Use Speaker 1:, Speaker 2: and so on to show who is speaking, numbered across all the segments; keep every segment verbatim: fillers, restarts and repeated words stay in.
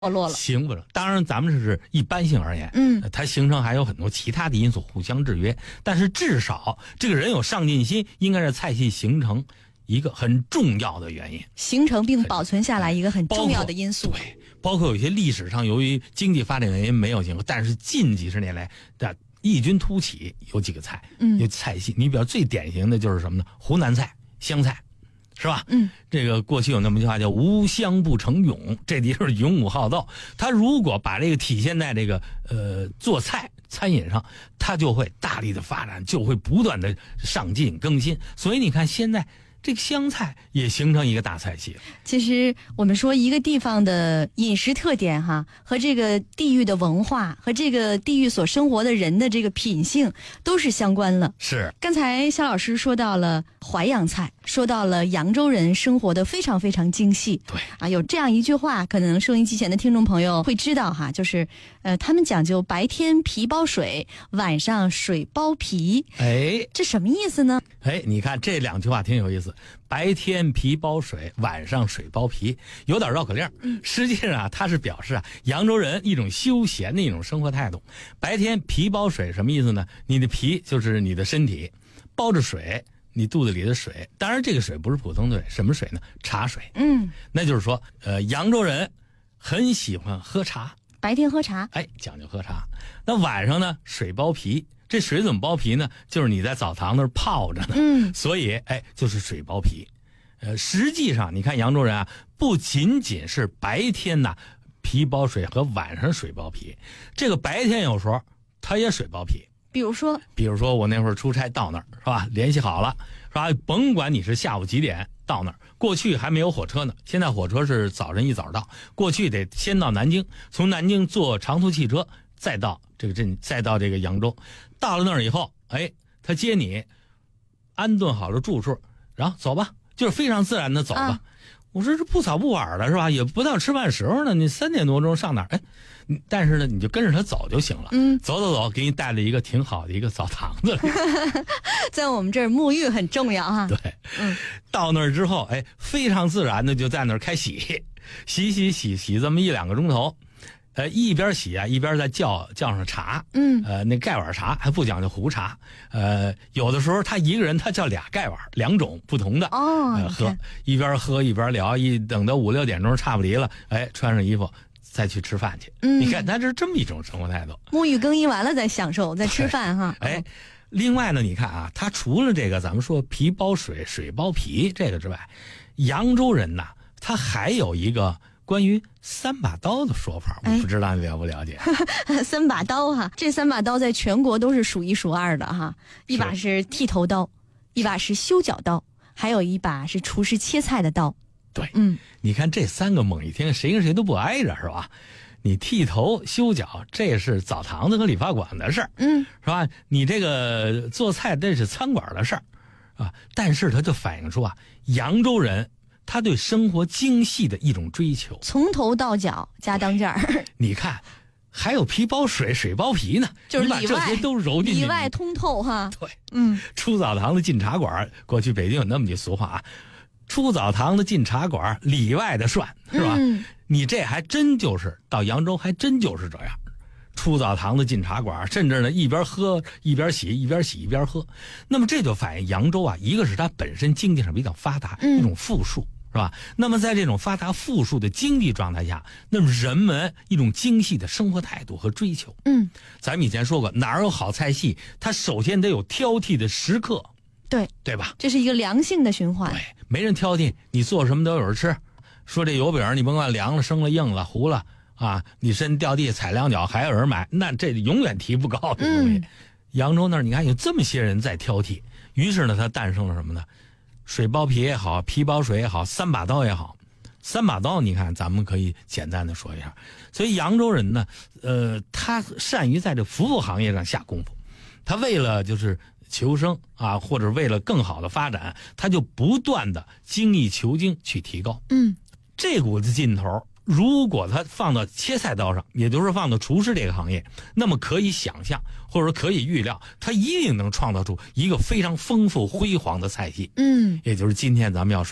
Speaker 1: 没落了，
Speaker 2: 行不了。当然，咱们是一般性而言，
Speaker 1: 嗯，
Speaker 2: 它形成还有很多其他的因素互相制约，但是至少这个人有上进心，应该是菜系形成一个很重要的原因，
Speaker 1: 形成并保存下来一个很重要的因素。
Speaker 2: 对，包括有些历史上由于经济发展原因没有形成，但是近几十年来的异军突起，有几个菜，
Speaker 1: 嗯，
Speaker 2: 有菜系。你比较最典型的就是什么呢？湖南菜、湘菜。是吧？
Speaker 1: 嗯，
Speaker 2: 这个过去有那么一句话叫“无香不成咏”，这的就是勇武好斗。他如果把这个体现在这个呃做菜餐饮上，他就会大力的发展，就会不断的上进更新。所以你看现在这个湘菜也形成一个大菜系。
Speaker 1: 其实我们说一个地方的饮食特点哈，和这个地域的文化和这个地域所生活的人的这个品性都是相关了。
Speaker 2: 是。
Speaker 1: 刚才肖老师说到了淮扬菜，说到了扬州人生活的非常非常精细。
Speaker 2: 对
Speaker 1: 啊，有这样一句话，可能收音机前的听众朋友会知道哈，就是呃，他们讲究白天皮包水，晚上水包皮。
Speaker 2: 哎，
Speaker 1: 这什么意思呢？
Speaker 2: 哎，你看这两句话挺有意思。白天皮包水，晚上水包皮，有点绕口令。实际上啊，它是表示啊，扬州人一种休闲的一种生活态度。白天皮包水什么意思呢？你的皮就是你的身体，包着水，你肚子里的水。当然，这个水不是普通的水，什么水呢？茶水。
Speaker 1: 嗯，
Speaker 2: 那就是说，呃，扬州人很喜欢喝茶，
Speaker 1: 白天喝茶，
Speaker 2: 哎，讲究喝茶。那晚上呢，水包皮。这水怎么包皮呢？就是你在澡堂那儿泡着呢，
Speaker 1: 嗯，
Speaker 2: 所以哎，就是水包皮。呃，实际上你看扬州人啊，不仅仅是白天呐皮包水和晚上水包皮，这个白天有时候他也水包皮。
Speaker 1: 比如说，
Speaker 2: 比如说我那会儿出差到那儿是吧，联系好了是吧，甭管你是下午几点到那儿，过去还没有火车呢，现在火车是早晨一早到，过去得先到南京，从南京坐长途汽车。再到这个镇，再到这个扬州，到了那儿以后，哎，他接你，安顿好了住处，然后走吧，就是非常自然的走吧。啊、我说这不早不晚的是吧？也不到吃饭时候呢，你三点多钟上哪儿？哎，但是呢，你就跟着他走就行了。
Speaker 1: 嗯，
Speaker 2: 走走走，给你带了一个挺好的一个澡堂子。
Speaker 1: 在我们这儿沐浴很重要哈。
Speaker 2: 对，嗯，到那儿之后，哎，非常自然的就在那儿开洗，洗洗洗洗这么一两个钟头。呃，一边洗啊，一边在叫叫上茶，
Speaker 1: 嗯，
Speaker 2: 呃，那盖碗茶还不讲究壶茶，呃，有的时候他一个人他叫俩盖碗，两种不同的
Speaker 1: 哦，
Speaker 2: 呃、喝一边喝一边聊，一等到五六点钟差不离了，哎，穿上衣服再去吃饭去。
Speaker 1: 嗯，
Speaker 2: 你看他是这么一种生活态度，
Speaker 1: 沐浴更衣完了再享受再吃饭哈。
Speaker 2: 哎，另外呢，你看啊，他除了这个咱们说皮包水，水包皮这个之外，扬州人呐，他还有一个。关于三把刀的说法，我不知道你了不了解。
Speaker 1: 哎、三把刀哈，这三把刀在全国都是数一数二的哈。一把是剃头刀，一把是修脚刀，还有一把是厨师切菜的刀。
Speaker 2: 对，
Speaker 1: 嗯，
Speaker 2: 你看这三个猛一听，谁跟谁都不挨着是吧？你剃头修脚，这是澡堂子和理发馆的事儿，
Speaker 1: 嗯，
Speaker 2: 是吧？你这个做菜，这是餐馆的事儿啊。但是它就反映出啊，扬州人。他对生活精细的一种追求，
Speaker 1: 从头到脚加当件儿。
Speaker 2: 你看，还有皮包水，水包皮呢，
Speaker 1: 就是
Speaker 2: 你把这些都揉进去，
Speaker 1: 里外通透哈。
Speaker 2: 对，
Speaker 1: 嗯，
Speaker 2: 出澡堂子进茶馆，过去北京有那么句俗话啊，出澡堂子进茶馆，里外的涮，是吧？
Speaker 1: 嗯，
Speaker 2: 你这还真就是到扬州，还真就是这样。出澡堂子进茶馆，甚至呢一边喝一边洗，一边洗一边喝。那么这就反映扬州啊，一个是它本身经济上比较发达，
Speaker 1: 嗯、
Speaker 2: 一种富庶。是吧？那么在这种发达富庶的经济状态下，那么人们一种精细的生活态度和追求。
Speaker 1: 嗯，
Speaker 2: 咱们以前说过，哪儿有好菜系，它首先得有挑剔的食客。
Speaker 1: 对，
Speaker 2: 对吧？
Speaker 1: 这是一个良性的循环。
Speaker 2: 对，没人挑剔，你做什么都有人吃。说这油饼，你甭管凉了、生了、硬了、糊了啊，你身掉地踩两脚还有人买，那这永远提不高这东西。
Speaker 1: 嗯、
Speaker 2: 扬州那儿，你看有这么些人在挑剔，于是呢，它诞生了什么呢？水包皮也好，皮包水也好，三把刀也好，三把刀你看咱们可以简单的说一下。所以扬州人呢，呃，他善于在这服务行业上下功夫，他为了就是求生啊，或者为了更好的发展，他就不断的精益求精去提高。
Speaker 1: 嗯，
Speaker 2: 这股子劲头，如果他放到切菜刀上，也就是放到厨师这个行业，那么可以想象或者说可以预料，他一定能创造出一个非常丰富辉煌的菜系。
Speaker 1: 嗯，
Speaker 2: 也就是今天咱们要说的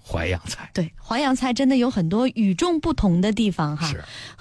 Speaker 2: 淮扬菜。
Speaker 1: 对，淮扬菜真的有很多与众不同的地方哈。
Speaker 2: 是。